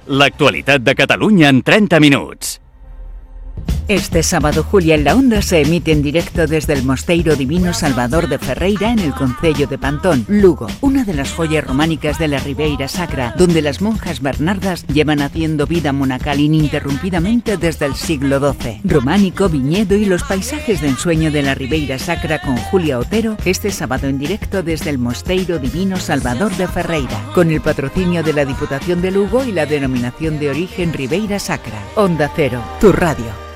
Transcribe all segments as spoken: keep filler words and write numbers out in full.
L'actualitat de Catalunya en treinta minuts. Este sábado, Julia en la Onda se emite en directo desde el Mosteiro Divino Salvador de Ferreira en el concello de Pantón, Lugo, una de las joyas románicas de la Ribeira Sacra, donde las monjas bernardas llevan haciendo vida monacal ininterrumpidamente desde el siglo doce. Románico, viñedo y los paisajes de ensueño de la Ribeira Sacra con Julia Otero, este sábado en directo desde el Mosteiro Divino Salvador de Ferreira, con el patrocinio de la Diputación de Lugo y la denominación de origen Ribeira Sacra. Onda Cero, tu radio.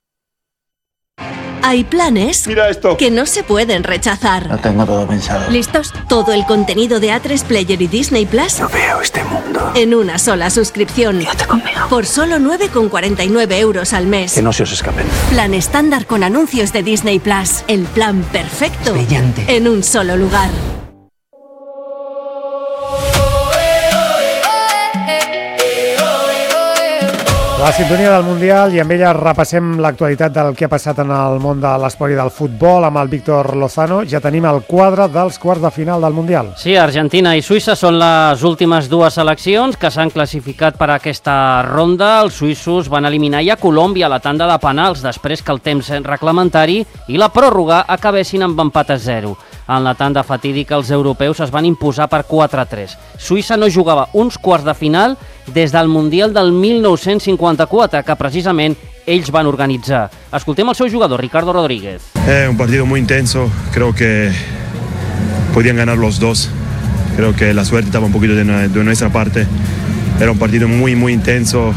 Hay planes Mira esto. que no se pueden rechazar. Lo tengo todo pensado. ¿Listos? Todo el contenido de A tres Player y Disney Plus No veo este mundo. en una sola suscripción. Quédate conmigo. Por solo nueve con cuarenta y nueve euros al mes. Que no se os escapen. Plan estándar con anuncios de Disney Plus. El plan perfecto. Es brillante. En un solo lugar. La sintonia del Mundial i amb ella repassem l'actualitat del que ha passat en el món de l'esport i del futbol amb el Víctor Lozano. Ja tenim el quadre dels quarts de final del Mundial. Sí, Argentina i Suïssa són les últimes dues seleccions que s'han classificat per a aquesta ronda. Els suïssos van eliminar ja Colòmbia a la tanda de penals després que el temps reglamentari i la pròrroga acabessin amb empat a zero. En la tanda fatídica, els europeus es van imposar per quatre a tres. Suïssa no jugava uns quarts de final des del Mundial del mil nou-cents cinquanta-quatre, que precisament ells van organitzar. Escoltem el seu jugador, Ricardo Rodríguez. Eh, un partido muy intenso, creo que podían ganar los dos. Creo que la suerte estaba un poquito de, de nuestra parte. Era un partido muy, muy intenso.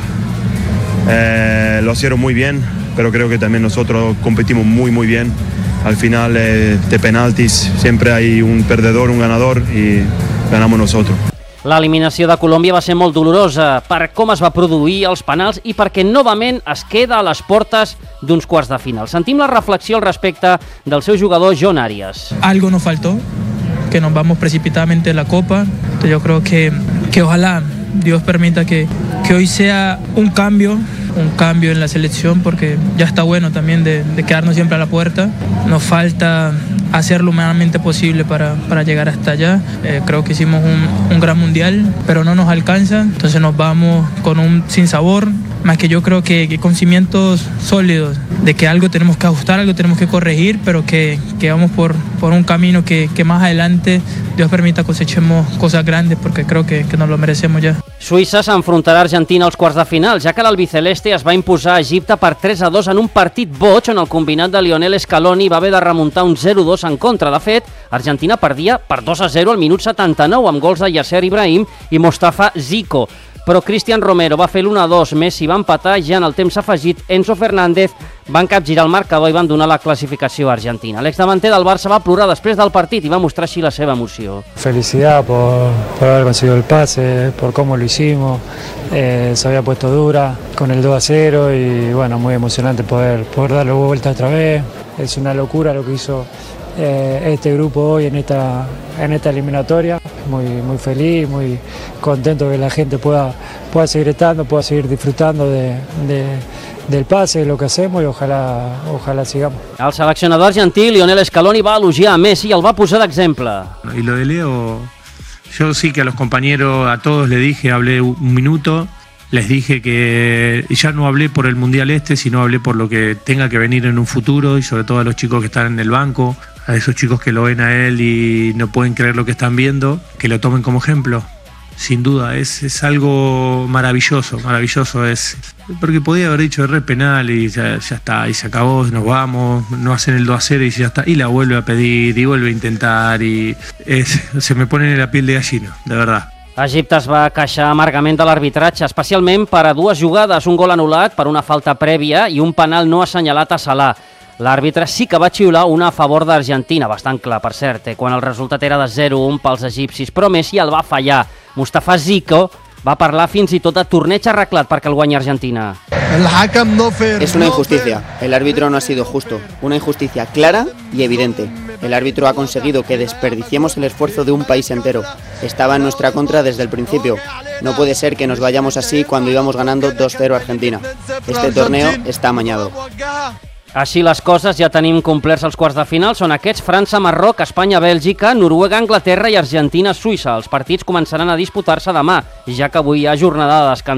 Eh, lo hicieron muy bien, pero creo que también nosotros competimos muy, muy bien. Al final eh, de penaltis siempre hay un perdedor, un ganador y ganamos nosotros. L'eliminació de Colòmbia va ser molt dolorosa per com es va produir els penals i perquè novament es queda a les portes d'uns quarts de final. Sentim la reflexió al respecte del seu jugador John Arias. Algo nos faltó, que nos vamos precipitadamente en la Copa. Yo creo que, que ojalá Dios permita que, que hoy sea un cambio, un cambio en la selección, porque ya está bueno también de, de quedarnos siempre a la puerta. Nos falta hacer lo humanamente posible para, para llegar hasta allá. Eh, creo que hicimos un, un gran mundial, pero no nos alcanza, entonces nos vamos con un sinsabor, más que yo creo que, que con cimientos sólidos, de que algo tenemos que ajustar, algo tenemos que corregir, pero que, que vamos por, por un camino que, que más adelante Dios permita cosechemos cosas grandes, porque creo que, que nos lo merecemos ya. Suïssa s'enfrontarà a Argentina als quarts de final, ja que l'albiceleste es va imposar a Egipte per tres a dos en un partit boig on el combinat de Lionel Scaloni va haver de remuntar un zero dos en contra. De fet, Argentina perdia per dos a zero al minut setanta-nou amb gols de Yasser Ibrahim i Mostafa Zico. Però Cristian Romero va fer l'u a dos, Messi va empatar i ja en el temps afegit Enzo Fernández van capgirar el marcador i van donar la classificació a Argentina. L'exdavanter del Barça va plorar després del partit i va mostrar així la seva emoció. Felicidad por, por haber conseguido el pase, por cómo lo hicimos, eh, se había puesto dura con el dos a cero y bueno, muy emocionante poder, poder darle vuelta otra vez. Es una locura lo que hizo eh, este grupo hoy en esta, en esta eliminatoria. Muy, muy feliz, muy contento que la gente pueda, pueda seguir estando, pueda seguir disfrutando de, de, del pase, de lo que hacemos y ojalá, ojalá sigamos. El seleccionador argentí Lionel Scaloni va elogiar a Messi i el va posar d'exemple. Y lo de Leo, yo sí que a los compañeros, a todos les dije, hablé un minuto, les dije que ya no hablé por el Mundial este, sino hablé por lo que tenga que venir en un futuro y sobre todo a los chicos que están en el banco, a esos chicos que lo ven a él y no pueden creer lo que están viendo, que lo tomen como ejemplo. Sin duda, es, es algo maravilloso, maravilloso es, porque podía haber dicho re penal y ya, ya está, y se acabó, nos vamos, no hacen el dos a cero y ya está, y la vuelve a pedir y vuelve a intentar y es, se me pone en la piel de gallina, de verdad. Egipte es va queixar amargament de l'arbitratge, especialment per a dues jugades, un gol anul·lat per una falta prèvia i un penal no assenyalat a Salah. L'àrbitre sí que va xiular una a favor d'Argentina, bastant clar, per cert, quan el resultat era de zero a un pels egipcis, però Messi el va fallar. Mustafa Zico va parlar fins i tot de torneig arreglat perquè el guanyi Argentina. Es una injusticia. El árbitro no ha sido justo. Una injusticia clara y evidente. El árbitro ha conseguido que desperdiciemos el esfuerzo de un país entero. Estaba en nuestra contra desde el principio. No puede ser que nos vayamos así cuando íbamos ganando dos cero a Argentina. Este torneo está amañado. Així les coses, ja tenim complerts els quarts de final. Són aquests: França, Marroc, Espanya, Bèlgica, Noruega, Anglaterra i Argentina, Suïssa. Els partits començaran a disputar-se demà, ja que avui hi ha jornada de descans.